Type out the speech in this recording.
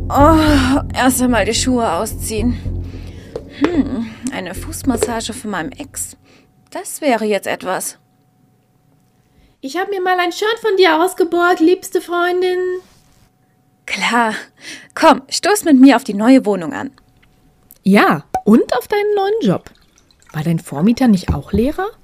Oh, erst einmal die Schuhe ausziehen. Eine Fußmassage von meinem Ex. Das wäre jetzt etwas. Ich habe mir mal ein Shirt von dir ausgeborgt, liebste Freundin. Klar. Komm, stoß mit mir auf die neue Wohnung an. Ja, und auf deinen neuen Job. War dein Vormieter nicht auch Lehrer?